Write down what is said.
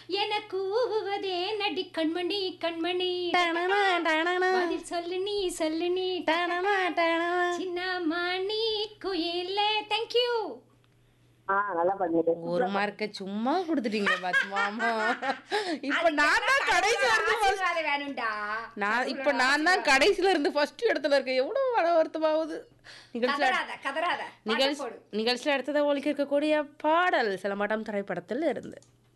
என கூவுவதே நடி கண்மணி கண்மணி பதில் சொல்லு நீ சின்ன மணி குயிலே. தேங்க்யூ. நல்லா பண்ணிட்டு ஒரு மார்க்க சும்மா கொடுத்துட்டீங்க பாத்து மாமா. இப்ப நான் தான் கடைசில இருந்து ஆசீர்வாதம் வேணும்டா. நான் தான் கடைசில இருந்து ஃபர்ஸ்ட் இடத்துல இருக்கேன். எவ்வளவு மன வருத்தமாகுது. கதறாத நிகழ்ச்சியில் அடுத்ததாக ஒழிக்க இருக்கக்கூடிய பாடல் சிலம்பாட்டம் திரைப்படத்தில் இருந்து.